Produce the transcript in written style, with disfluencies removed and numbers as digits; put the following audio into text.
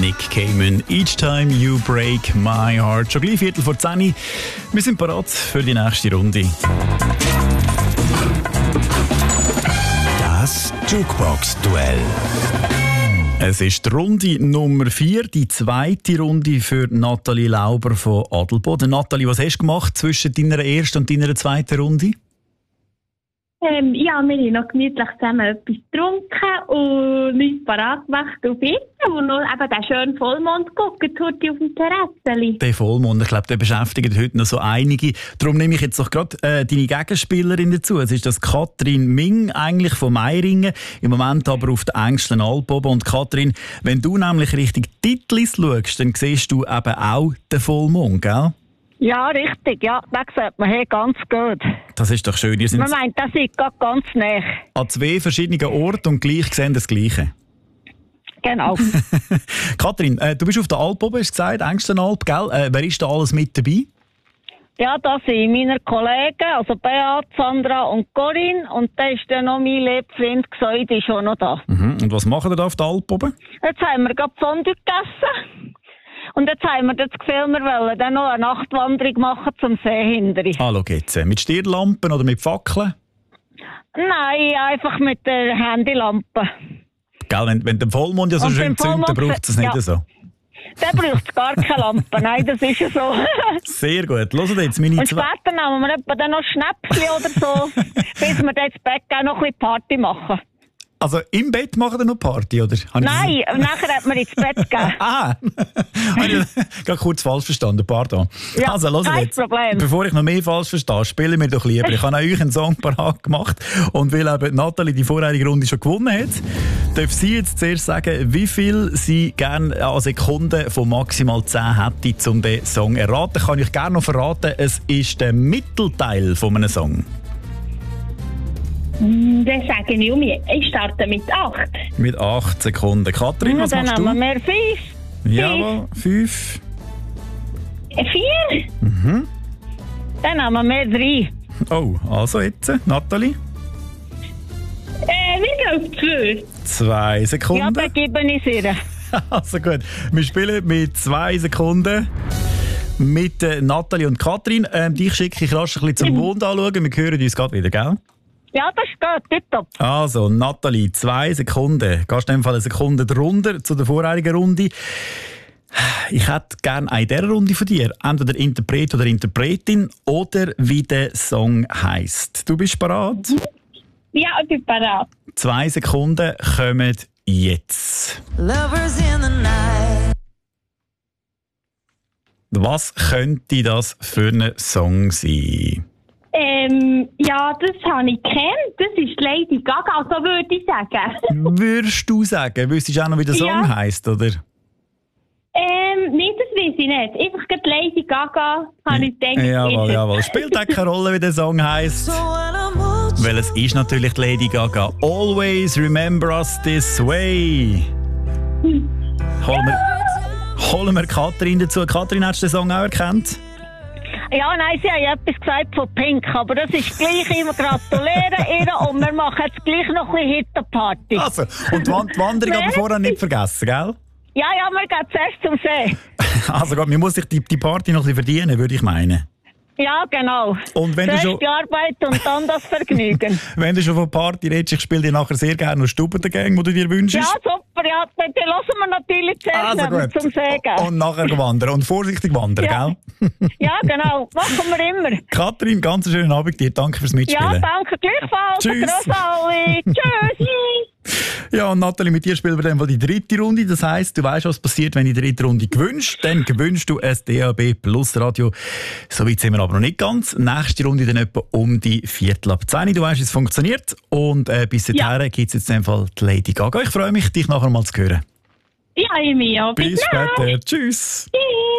Nick Cayman, Each Time You Break My Heart. Schon gleich 9:45. Wir sind bereit für die nächste Runde. Das Jukebox-Duell. Es ist die Runde Nummer 4, die zweite Runde für Nathalie Lauber von Adelboden. Nathalie, was hast du gemacht zwischen deiner ersten und deiner zweiten Runde? Wir haben noch gemütlich zusammen etwas getrunken und nichts parat gemacht auf Instagram und noch eben den schönen Vollmond gucken, heute auf dem Terrasseli. Der Vollmond, ich glaube, der beschäftigt heute noch so einige. Darum nehme ich jetzt doch gerade deine Gegenspielerin dazu. Es ist das Katrin Ming, eigentlich von Meiringen, im Moment aber auf der engsten Alp oben. Und Katrin, wenn du nämlich Richtung Titlis schaust, dann siehst du eben auch den Vollmond, gell? Ja, richtig, ja, das sieht man hier ganz gut. Das ist doch schön. Ihr seid Man meint, das ist gerade ganz nah. an zwei verschiedenen Orten und gleich sehen das Gleiche. Genau. Katrin, du bist auf der Alp oben, hast du gesagt, engsten Alp, gell? Wer ist da alles mit dabei? Ja, das sind meine Kollegen, also Beat, Sandra und Corinne. Und da ist dann noch mein Lebfreund Xeudi, ist auch noch da. Und was machen ihr da auf der Alp oben? Jetzt haben wir gerade Fondue gegessen. Und jetzt haben wir das Gefühl, wir wollen dann noch eine Nachtwanderung machen zum See hinterher. Schau jetzt. Mit Stirnlampen oder mit Fackeln? Nein, einfach mit der Handylampe. Gell, wenn der Vollmond ja so Und schön beim zündet, dann Vollmond- braucht es nicht ja. so. Dann braucht es gar keine Lampe. Nein, das ist ja so. Sehr gut. Hört jetzt meine Und zwei... später nehmen wir etwa dann noch Schnäppchen oder so, bis wir dann ins Bett gehen, noch ein bisschen Party machen. Also im Bett machen wir noch Party, oder? Nein, nachher hat man ins Bett gehen. Ah! Habe ich gerade kurz falsch verstanden, pardon. Ja, also, hört kein jetzt. Problem. Bevor ich noch mehr falsch verstehe, spielen wir doch lieber. Ich habe euch einen Song parat gemacht. Und weil eben Nathalie die vorherige Runde schon gewonnen hat, darf sie jetzt zuerst sagen, wie viel sie gerne an Sekunden von maximal 10 hätte, um den Song zu erraten. Kann ich gerne noch verraten, es ist der Mittelteil von einem Song. Dann sage ich ich starte mit 8. Mit 8 Sekunden. Katrin, was Dann machst haben du? wir mehr 5. Jawohl, 5. 4? Dann haben wir mehr 3. Oh, also jetzt, Nathalie. Wir gehen auf 2. 2 Ja, Sekunden. dann gebe ich es ihr. Also gut, wir spielen mit 2 Sekunden mit Nathalie und Katrin. Dich schicke ich rasch ein bisschen zum Mond anschauen. Wir hören uns gerade wieder, gell? Ja, das geht, tipptopp. Also, Nathalie, 2 Sekunden. Gehst du in dem Fall eine Sekunde drunter zu der vorherigen Runde. Ich hätte gerne in dieser Runde von dir entweder Interpret oder Interpretin oder wie der Song heisst. Du bist bereit? Ja, ich bin bereit. 2 Sekunden kommen jetzt. Lovers in the night. Was könnte das für ein Song sein? Ja, das habe ich kennt. Das ist Lady Gaga, so würde ich sagen. Würdest du sagen? Wüsstest du auch noch, wie der Song Ja. heisst, oder? Nein, das weiß ich nicht. Einfach gerade Lady Gaga, habe ich gedacht. Jawohl, jawohl. Spielt auch keine Rolle, wie der Song heisst. So when I'm with Weil es ist natürlich die Lady Gaga. Always remember us this way. Holen wir Katrin dazu. Katrin, hast du den Song auch erkannt? Ja, nein, sie haben etwas gesagt von Pink, aber das ist gleich immer gratulieren ihr und wir machen jetzt gleich noch ein bisschen Hitterparty. Also, und die Wanderung aber vorher nicht vergessen, gell? Ja, wir gehen zuerst zum See. Also gut, man muss sich die Party noch ein bisschen verdienen, würde ich meinen. Ja, genau. Und wenn du Zuerst schon- die Arbeit und dann das Vergnügen. Wenn du schon von Party redest, ich spiele dir nachher sehr gerne noch Stubengang, die du dir wünschst. Ja, super, ja, dann lassen wir natürlich zuerst Also wenn wir gut. zum See gehen. Und nachher wandern. Und vorsichtig wandern, Ja. gell? Ja, genau, machen wir immer. Katrin, ganz schönen Abend dir. Danke fürs Mitspielen. Ja, danke, gleichfalls. Tschüss. Grüß alle. Tschüss. Ja, und Nathalie, mit dir spielen wir dann mal die dritte Runde. Das heisst, du weißt, was passiert, wenn du die dritte Runde gewünscht. Dann gewünscht du ein DAB Plus Radio. So weit sind wir aber noch nicht ganz. Nächste Runde dann etwa um die 9:45. Du weißt, wie es funktioniert. Und bis dahin gibt es jetzt in dem Fall die Lady Gaga. Ich freue mich, dich nachher mal zu hören. Ja, ich mich auch. Bis später. Tschüss. Tschüss.